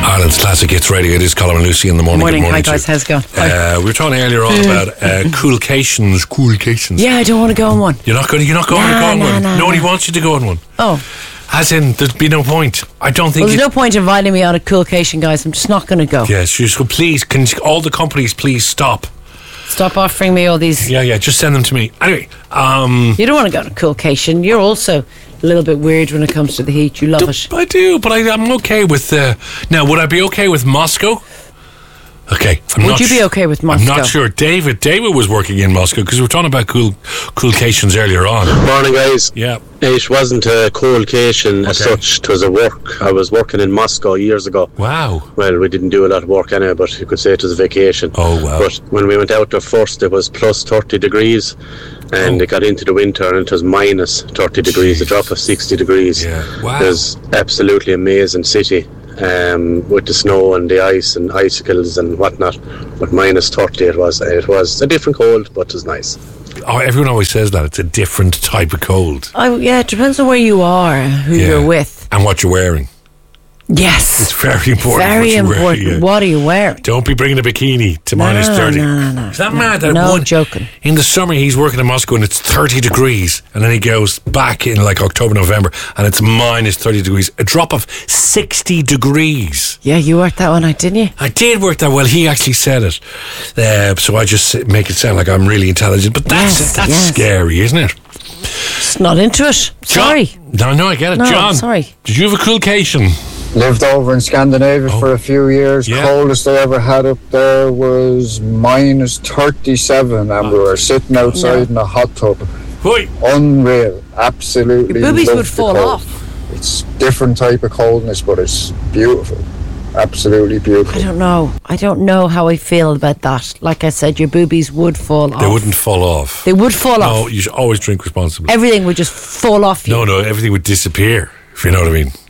Ireland's Classic Hits Radio. It is Colin and Lucy in the morning. Morning. Good morning. Hi guys, how's it going? We were talking earlier on about coolcations. Yeah, I don't want to go on one. You're not going to go on one. Nobody wants you to go on one. Oh. As in, there'd be no point. I don't think. Well, there's no point inviting me on a coolcation, guys. I'm just not going to go. Yes, so please, can all the companies please stop? Stop offering me all these. Yeah, just send them to me. Anyway, you don't want to go on a coolcation. You're also a little bit weird when it comes to the heat. You love it. I do, but I'm okay with. Now, would I be okay with Moscow? Okay, would you be okay with Moscow? I'm not sure. David was working in Moscow because we were talking about coolcations earlier on. Morning, guys. Yeah. It wasn't a coolcation as such. It was a work. I was working in Moscow years ago. Wow. Well, we didn't do a lot of work anyway, but you could say it was a vacation. Oh, wow. But when we went out there first, it was plus 30 degrees. And it got into the winter and it was minus 30 degrees, a drop of 60 degrees. Yeah. Wow. It was absolutely amazing city. With the snow and the ice and icicles and whatnot, but minus 30 it was a different cold, but it was nice. Oh, everyone always says that it's a different type of cold. Yeah, it depends on where you are, who you're with, and what you're wearing. Yes, it's very important. Very important. Yeah. What are you wearing? Don't be bringing a bikini to minus 30. No. Is that mad? That no joking. In the summer, he's working in Moscow and it's 30 degrees, and then he goes back in like October, November, and it's minus 30 degrees. A drop of 60 degrees. Yeah, you worked that one out, didn't you? I did work that well. He actually said it, so I just make it sound like I'm really intelligent. But that's scary, isn't it? Just not into it. Sorry. John, no, I get it. No, John, sorry. Did you have a coolcation? Lived over in Scandinavia for a few years. Yeah. Coldest I ever had up there was minus 37, and we were sitting outside in a hot tub. Unreal. Absolutely. Your boobies would fall off. It's different type of coldness, but it's beautiful. Absolutely beautiful. I don't know how I feel about that. Like I said, your boobies would fall off. They wouldn't fall off. They would fall off. No, you should always drink responsibly. Everything would just fall off you. No, everything would disappear, if you know what I mean.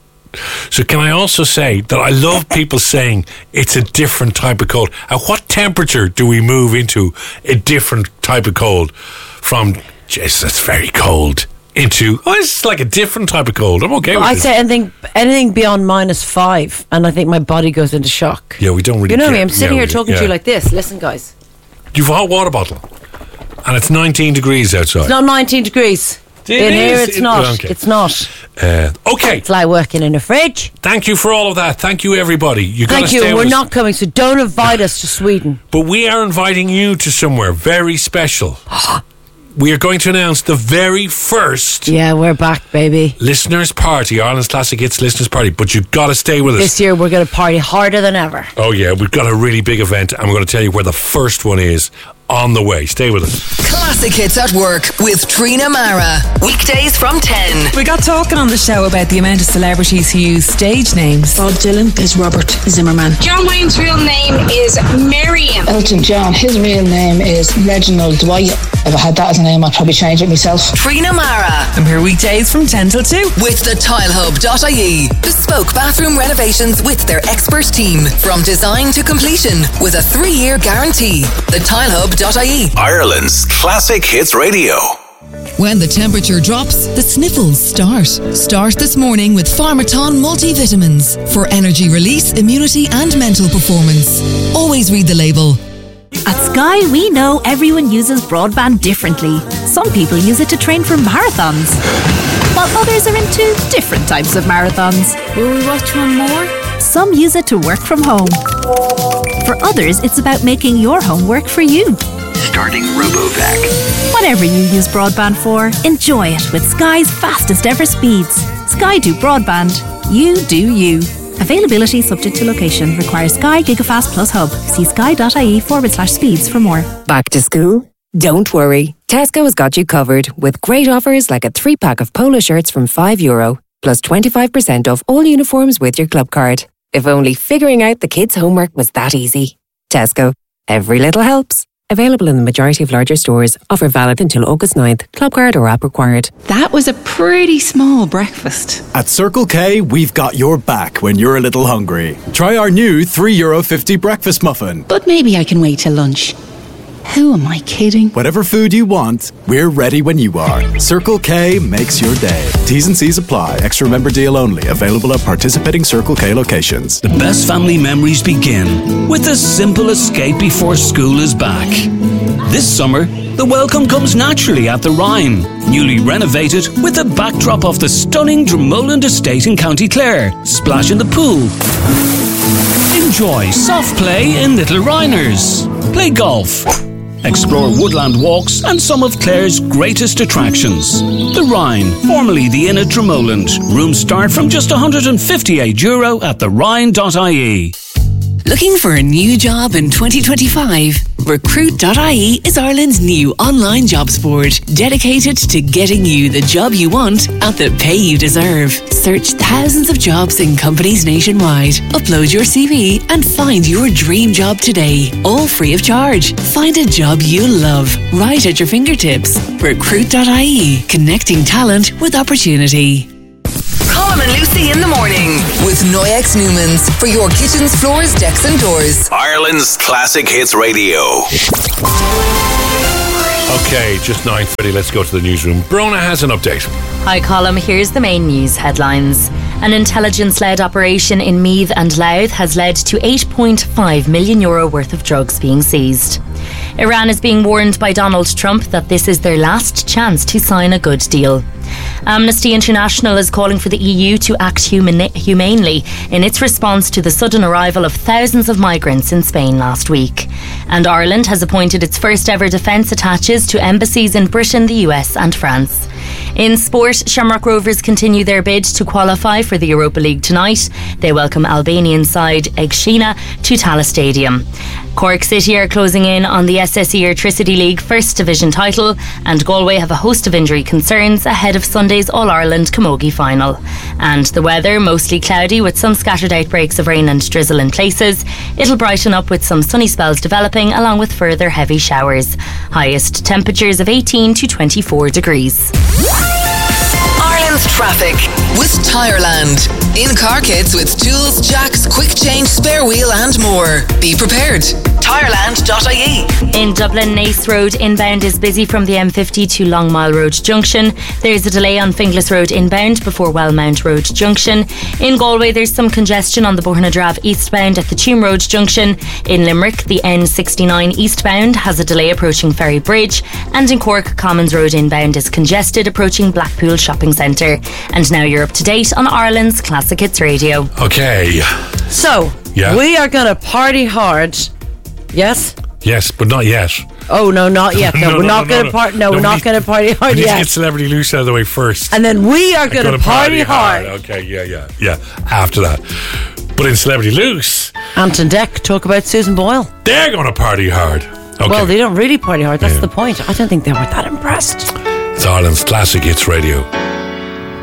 So can I also say that I love people saying it's a different type of cold. At what temperature do we move into a different type of cold? From, jeez, that's very cold, into, it's like a different type of cold. I'm okay with I'd this. say anything beyond -5, and I think my body goes into shock. Yeah, we don't really You know care. me, I'm sitting here talking to you like this. Listen, guys. You've a hot water bottle, and it's 19 degrees outside. It's not 19 degrees. In here, it's not. Okay. It's not. Okay. It's like working in a fridge. Thank you for all of that. Thank you, everybody. Thank you. We're not coming, so don't invite us to Sweden. But we are inviting you to somewhere very special. We are going to announce the very first... Yeah, we're back, baby. Listeners' Party, Ireland's Classic Hits Listeners' Party. But you've got to stay with us. This year, we're going to party harder than ever. Oh, yeah. We've got a really big event, and we're going to tell you where the first one is on the way. Stay with us. Classic Hits at Work with Trina Mara. Weekdays from 10. We got talking on the show about the amount of celebrities who use stage names. Bob Dylan is Robert Zimmerman. John Wayne's real name is Miriam. Elton John, his real name is Reginald Dwight. If I had that as a name, I'd probably change it myself. Trina Mara. I'm here weekdays from 10 till 2. With the tilehub.ie. Bespoke bathroom renovations with their expert team. From design to completion with a 3-year guarantee. The tilehub.ie. Ireland's Classic Hits Radio. When the temperature drops, the sniffles start. Start this morning with Pharmaton multivitamins for energy release, immunity and mental performance. Always read the label. At Sky, we know everyone uses broadband differently. Some people use it to train for marathons, while others are into different types of marathons. Will we watch one more? Some use it to work from home. For others, it's about making your home work for you. Starting RoboVac. Whatever you use broadband for, enjoy it with Sky's fastest ever speeds. Sky do broadband. You do you. Availability subject to location. Requires Sky Gigafast Plus Hub. See sky.ie/speeds for more. Back to school? Don't worry. Tesco has got you covered with great offers like a 3-pack of polo shirts from €5, plus 25% off all uniforms with your club card. If only figuring out the kids' homework was that easy. Tesco. Every little helps. Available in the majority of larger stores. Offer valid until August 9th. Club card or app required. That was a pretty small breakfast. At Circle K, we've got your back when you're a little hungry. Try our new €3.50 breakfast muffin. But maybe I can wait till lunch. Who am I kidding? Whatever food you want, we're ready when you are. Circle K makes your day. T's and C's apply. Extra member deal only. Available at participating Circle K locations. The best family memories begin with a simple escape before school is back. This summer, the welcome comes naturally at the Rhine. Newly renovated with a backdrop of the stunning Dromoland estate in County Clare. Splash in the pool. Enjoy soft play in Little Rhiners. Play golf. Explore woodland walks and some of Clare's greatest attractions. The Rhine, formerly the Inn at Dromoland. Rooms start from just €158 at therhine.ie. Looking for a new job in 2025? Recruit.ie is Ireland's new online jobs board, dedicated to getting you the job you want at the pay you deserve. Search thousands of jobs in companies nationwide. Upload your CV and find your dream job today, all free of charge. Find a job you love right at your fingertips. Recruit.ie, connecting talent with opportunity. Colm and Lucy in the morning with Noyex Newmans for your kitchens, floors, decks and doors. Ireland's Classic Hits Radio. Okay, just 9:30. Let's go to the newsroom. Brona has an update. Hi, Colm. Here's the main news headlines. An intelligence-led operation in Meath and Louth has led to €8.5 million worth of drugs being seized. Iran is being warned by Donald Trump that this is their last chance to sign a good deal. Amnesty International is calling for the EU to act humanely in its response to the sudden arrival of thousands of migrants in Spain last week. And Ireland has appointed its first ever defence attaches to embassies in Britain, the US and France. In sport, Shamrock Rovers continue their bid to qualify for the Europa League tonight. They welcome Albanian side Egshina to Tallaght Stadium. Cork City are closing in on the SSE Electricity League First Division title, and Galway have a host of injury concerns ahead of Sunday's All-Ireland Camogie final. And the weather, mostly cloudy with some scattered outbreaks of rain and drizzle in places. It'll brighten up with some sunny spells developing along with further heavy showers. Highest temperatures of 18 to 24 degrees. Ireland's traffic with Tireland. In car kits with tools, jacks, quick change, spare wheel and more. Be prepared. Tireland.ie. In Dublin, Naas Road inbound is busy from the M50 to Long Mile Road Junction. There's a delay on Finglas Road inbound before Wellmount Road Junction. In Galway, there's some congestion on the Bornadrav eastbound at the Tuam Road Junction. In Limerick, the N69 eastbound has a delay approaching Ferry Bridge. And in Cork, Commons Road inbound is congested approaching Blackpool Shopping Centre. And now you're up to date on Ireland's Classic Hits Radio. Okay. So, we are going to party hard. Yes? Yes, but not yet. Oh, no, not yet. No, we're not going to party. No, we're not going to party hard yet. yet. Get Celebrity Loose out of the way first. And then we are going to party hard. Okay, yeah. After that. But in Celebrity Loose, Ant and Dec talk about Susan Boyle. They're going to party hard. Okay. Well, they don't really party hard. That's the point. I don't think they were that impressed. It's Ireland's Classic Hits Radio.